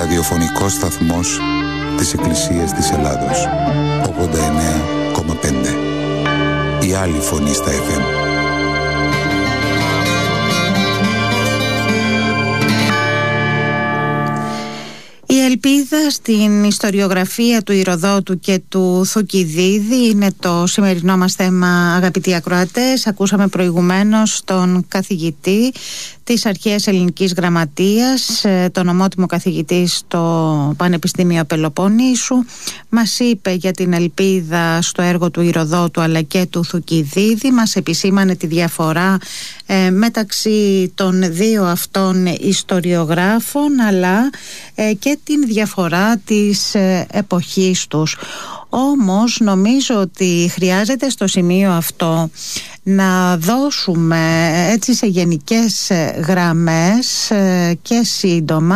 ραδιοφωνικός σταθμός της Εκκλησίας της Ελλάδος. 89,5. Η άλλη φωνή στα FM. Η ελπίδα στην ιστοριογραφία του Ηροδότου και του Θουκυδίδη είναι το σημερινό μας θέμα, αγαπητοί ακροατές. Ακούσαμε προηγουμένως τον καθηγητή της Αρχαίας Ελληνικής Γραμματείας, τον ομότιμο καθηγητή στο Πανεπιστήμιο Πελοποννήσου. Μας είπε για την ελπίδα στο έργο του Ηροδότου αλλά και του Θουκυδίδη. Μας επισήμανε τη διαφορά μεταξύ των δύο αυτών ιστοριογράφων, αλλά και την διαφορά της εποχής τους. Όμως νομίζω ότι χρειάζεται στο σημείο αυτό να δώσουμε έτσι σε γενικές γραμμές και σύντομα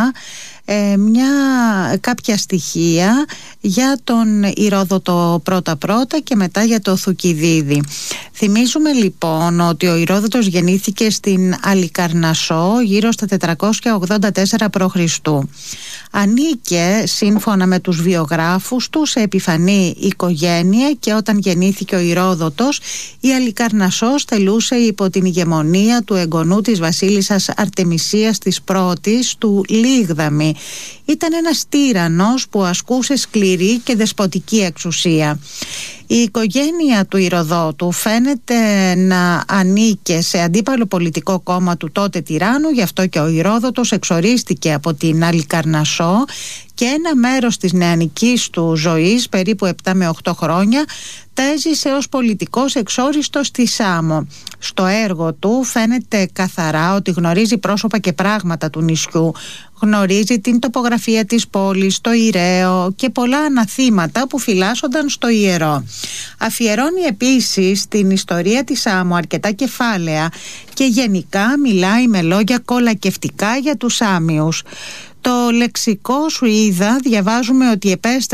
κάποια στοιχεία για τον Ηρόδοτο πρώτα και μετά για το Θουκυδίδη. Θυμίζουμε λοιπόν ότι ο Ηρόδοτος γεννήθηκε στην Αλικαρνασσό γύρω στα 484 π.Χ. Ανήκε σύμφωνα με τους βιογράφους του σε επιφανή οικογένεια και όταν γεννήθηκε ο Ηρόδοτος η Αλικαρνασσός τελούσε υπό την ηγεμονία του εγγονού της βασίλισσας Αρτεμισίας της Πρώτης του Λίγδαμη. Ήταν ένας τύραννος που ασκούσε σκληρή και δεσποτική εξουσία. Η οικογένεια του Ηροδότου φαίνεται να ανήκε σε αντίπαλο πολιτικό κόμμα του τότε τυράννου, γι' αυτό και ο Ηρόδοτος εξορίστηκε από την Αλικαρνασσό και ένα μέρος της νεανικής του ζωής, περίπου 7 με 8 χρόνια, τα έζησε ως πολιτικός εξόριστος στη Σάμο. Στο έργο του φαίνεται καθαρά ότι γνωρίζει πρόσωπα και πράγματα του νησιού. Γνωρίζει την τοπογραφία της πόλης, το ιεραίο και πολλά αναθήματα που φυλάσσονταν στο ιερό. Αφιερώνει επίσης την ιστορία της Σάμο αρκετά κεφάλαια και γενικά μιλάει με λόγια κολακευτικά για τους Σάμιους. Το λεξικό σου είδα, διαβάζουμε ότι επέστρεψε